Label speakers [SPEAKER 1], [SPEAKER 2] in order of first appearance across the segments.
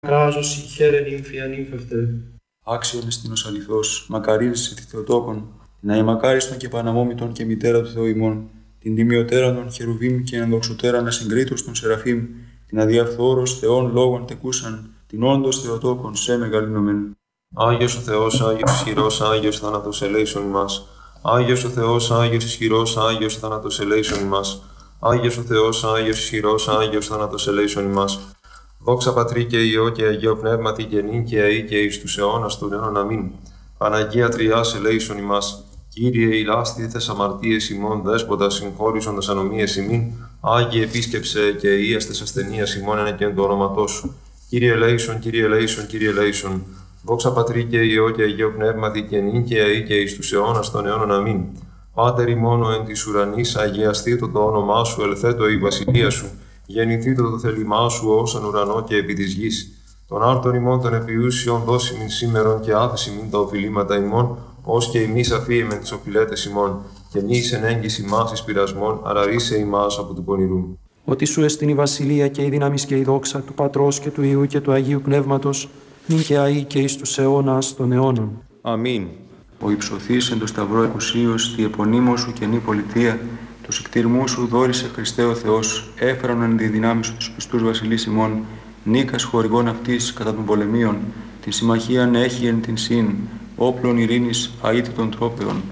[SPEAKER 1] Κάζος χαίρεν ύμφη ανύμφευτε.
[SPEAKER 2] Άξιον εστίνος αληθώς, μακαρίζεσαι τη Θεοτόκον, την αημακάριστον και παναμόμητον και μητέρα του Θεού ημών, την τιμιωτέραν των Χερουβίμ και ενδοξωτέραν ασυγκρίτως των Σεραφείμ, την αδιαφθόρος Θεών λόγων τεκούσαν, την όντως Θεοτόκον σε μεγαλύνομεν.
[SPEAKER 3] Άγιος ο Θεός, Άγιος ισχυρός, Άγιος θάνατος ελέησον ημάς. Άγιος ο Θεός, Άγιος ισχυρός, Άγιος θάνατος ελέησον ημάς. Άγιος ο Θεός, Άγιος ισχυρός, Άγιος θάνατος ελέησον ημάς. Δόξα Πατρί και Υιό και Αγίο Πνεύματι και νυν και αεί και εις τους αιώνας των αιώνων. Αμήν. Παναγία Τριάς ελέησον ημάς. Κύριε ηλάστηθες αμαρτίες ημών, Δέσποτα συγχώρησον τας ανομίες ημίν. Άγιε επίσκεψε και ίαστες ασθενείας ημών ενεκέν το όνοματό σου. Κύριε ελέησον, Κύριε ελέησον, Κύριε ελέησον. Δόξα Πατρί και Υιό και Αγίο Πνεύματι και νυν και αεί και εις τους αιώνας των αιώνων. Αμήν. Πάτερ ημών εν της ουρανής, αγιαστήτω το όνομά σου, ελθέτω η βασιλεία σου. Γεννηθήτω το θέλημά σου ως εν ουρανό και επί της γης. Τον άρτον ημών των επιούσιων δώσιμην σήμερον και άφεση μην τα οφειλήματα ημών, ως και ημείς αφίεμεν τις οφειλέτες ημών. Και μη εις εν έγκυς ημάς εις πειρασμών, αραρίσε ημάς από του πονηρού.
[SPEAKER 4] Ότι σου εστιν η βασιλεία και η δύναμις και η δόξα του Πατρός και του Υιού και του Αγίου Πνεύματος, νυν και αεί και εις τους αιώνας των αιώνων.
[SPEAKER 3] Αμήν.
[SPEAKER 2] Ο υψωθής εν το σταυρό εκουσίως, τη επωνύμω σου καινή πολιτεία, του συκτήρμού σου δόρισε Χριστέ ο Θεός, έφεραν εν τη δυνάμει σου τους πιστούς βασιλείς ημών, νίκας χορηγών αυτής κατά των πολεμίων, την συμμαχίαν έχει εν την συν, όπλων ειρήνης αίτητων τρόπεων.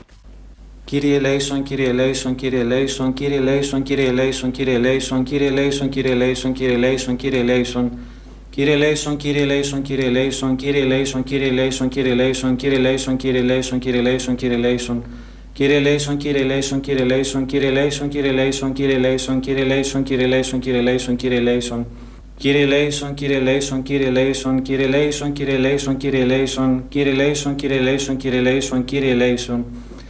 [SPEAKER 5] Κύριε ελέησον, Κύριε ελέησον, Κύριε ελέησον, Κύριε ελέησον, Κύριε ελέησον, Κύριε ελέησον, Κύριε ελέησον, Κύριε ελέησον, Κύριε ελέησον, Κύριε ελέησον. Κύριε ελέησον, Κύριε ελέησον, Κύριε ελέησον, Κύριε ελέησον, Κύριε ελέησον, Κύριε ελέησον, Κύριε ελέησον, Κύριε ελέησον, Κύριε ελέησον, Κύριε ελέησον. Κύριε ελέησον, Κύριε ελέησον, Κύριε ελέησον, Κύριε ελέησον, Κύριε ελέησον, Κύριε ελέησον, Κύριε ελέησον, Κύριε ελέησον, Κύριε ελέησον, Κύριε ελέησον. Κύριε ελέησον, Κύριε ελέησον, Κύριε ελέησον, Κύριε ελέησον, Κύριε ελέησον, Κύριε ελέησον, Κύριε ελέησον, Κύριε ελέησον, Κύριε ελέησον, Κύριε ελέησον.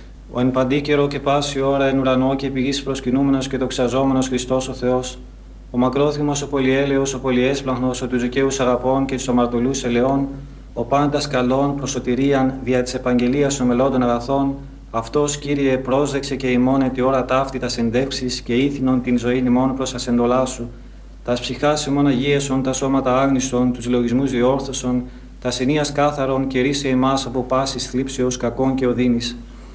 [SPEAKER 5] Ο εν παντή καιρό και πάση ώρα εν ουρανό και επί γης προσκυνούμενος και δοξαζόμενος Χριστός ο Θεός, ο μακρόθυμος, ο πολυέλεος, ο πολυέσπλαχνος, ο τους δικαίους αγαπών και τους αμαρτωλούς ελαιών, ο πάντας καλών προς σωτηρίαν δια της επαγγελίας ομελόντων αγαθών, αυτός, Κύριε, πρόσδεξε και ημών ετι ώρα ταύτη τα συντεύξεις και ήθινον την ζωή ημών προς τα εντολά σου. Τας ψυχάς ημών αγίεσον, τα σώματα άγνησον, τους λογισμούς διόρθωσον, τα συνείας κάθαρον και ρίσε ημάς από πάσης θλίψεως κακών και οδύνης.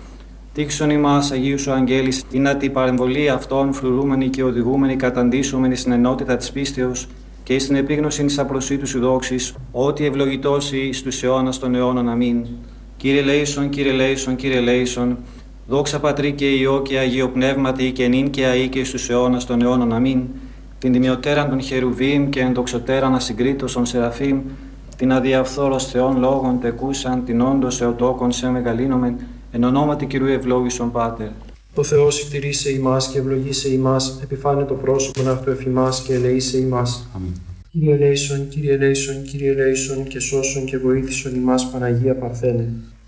[SPEAKER 5] Τύξον ημάς, Αγίου σου αγγέλης, την ατη παρεμβολή αυτών φρουρούμενοι και οδηγούμενοι καταντήσομενοι στην ενότητα της πίστεως και στην επίγνωση της απροσίτου σου δόξης, ότι ευλογητός εις τους αιώνας των αιώνων. Αμήν. Κύριε ελέησον, Κύριε ελέησον, Κύριε ελέησον. Δόξα Πατρί και Υιό και Αγίο Πνεύματι και νυν και αεί και εις τους αιώνας των αιώνων. Αμήν. Την τιμιωτέραν των Χερουβίμ και ενδοξωτέραν ασυγκρίτως των Σεραφείμ, την αδιαφθόρος Θεών λόγων τεκούσαν, την όντως Θεοτόκον σε μεγαλύνομεν, εν ονόματι Κυρίου ευλόγησον Πάτερ.
[SPEAKER 1] Ο Θεός εκτηρήσε ημάς και ευλογήσε ημάς, επιφάνε το πρόσωπον αυτού εφημάς και ελεήσε ημάς.
[SPEAKER 2] Αμήν.
[SPEAKER 1] Κύριε ελέησον, Κύριε ελέησον, Κύριε ελέησον και σώσον και βοήθησον ημάς Παναγία Παρθένε.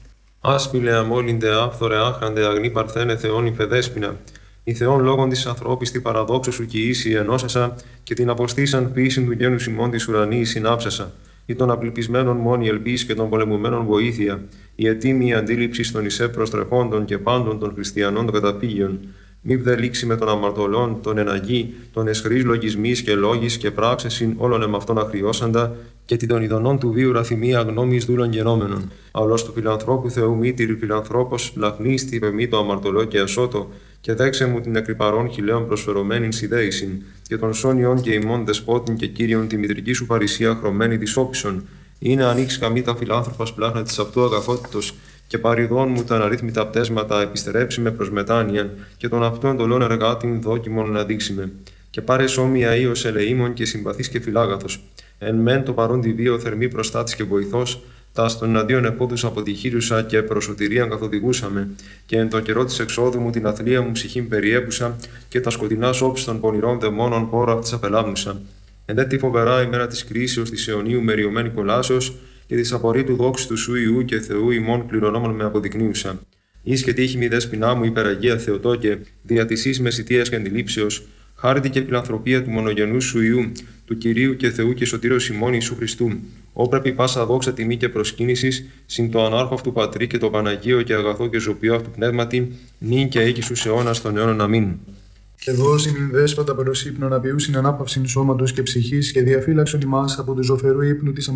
[SPEAKER 3] Άσπηλε αμόλυντε άφθορε άχαντε αγνή Παρθένε Θεόν υπεδέσποινα. Η Θεόν λόγων της ανθρώπης τη παραδόξου σου κι ίση ενώσασα και την αποστήσαν ποιήσιν του γένους ημών της ουρανής συνάψασα. Ή των απληπισμένων μόνη ελπίς και των πολεμουμένων βοήθεια, η ετοίμη αντίληψη των εισέ προστρεχόντων και πάντων των χριστιανών των καταπήγειων. Μη δε λήξει με των αμαρτωλών, των εναγή, των εσχρής λογισμής και λόγης και πράξεσιν όλων εμαυτών αχριώσαντα, και την των ειδονών του βίου ραθυμία γνώμης δούλων γενόμενων. Αλλός του φιλανθρώπου Θεού μήτηρη φιλανθρώπος, λαχνίστη πεμή το αμαρτωλό και ασώτο, και δέξε μου την εκρυπαρών χιλέων προσφερωμένην σιδέησιν, και των σόνιων και ημών δεσπότην και κύριον τη μητρική σου παρησία χρωμένη τη όπισον. Είναι ανοίξει καμή τα φιλάνθρωπα πλάχνα τη αυτού αγαθότητος, και παριδών μου τα αναρρύθμιτα πτέσματα επιστρέψει με προς μετάνοιαν, και των αυτών εντολών εργάτην δόκιμον να δείξει με. Και πάρε σώμια ίος ελεήμων και συμπαθής και φιλάγαθος. Εν μεν το παρόν τη βίο θερμή προστάτης και βοηθός, τας των εναντίον επόδους αποτυχήρουσα και προσωτηρίαν καθοδηγούσαμε, και εν το καιρό της εξόδου μου την αθλία μου ψυχήν περιέπουσα, και τα σκοτεινά όψη των πονηρών δαιμόνων πόρο αυτής απελάμνουσα. Εν δε τη φοβερά ημέρα της κρίσεως της αιωνίου μεριωμένη κολάσεως, και της απορρίτου δόξης του σου Υιού και Θεού ημών κληρονόμων με αποδεικνύουσα. Εις και τύχη μη δέσποινά μου υπεραγία Θεοτόκε, δια της εις μεσητείας και αντιλήψεως, χάρητη και φιλανθρωπία του μονογενού σου Υιού, του Κυρίου και Θεού και Σωτήρος ημών Ιησού Χριστού. Όπρεπη πάσα δόξα τιμή και προσκύνησης, συν το ανάρχο αυτού Πατρί και το Παναγίο και αγαθό και ζωπιό αυτού πνεύματι, νυν και αίκη στους αιώνας των αιώνων. Αμήν.
[SPEAKER 6] Και δώσει μην δέσποτα προς ύπνον απειούσιν ανάπαυσιν σώματος και ψυχής και διαφύλαξον ημάς από του ζωφερού ύπνου της